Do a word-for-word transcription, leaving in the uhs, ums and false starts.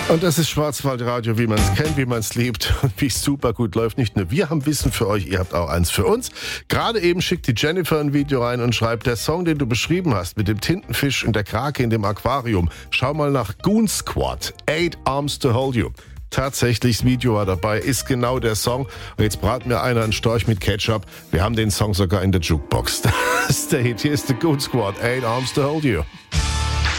Und das ist Schwarzwaldradio, wie man es kennt, wie man es liebt und wie es super gut läuft. Nicht nur wir haben Wissen für euch, ihr habt auch eins für uns. Gerade eben schickt die Jennifer ein Video rein und schreibt, der Song, den du beschrieben hast, mit dem Tintenfisch und der Krake in dem Aquarium, schau mal nach Goon Squad, Eight Arms to Hold You. Tatsächlich, das Video war dabei, ist genau der Song. Und jetzt braten wir einer einen Storch mit Ketchup. Wir haben den Song sogar in der Jukebox. Das ist der Hit. Hier ist der Goon Squad, Eight Arms to Hold You.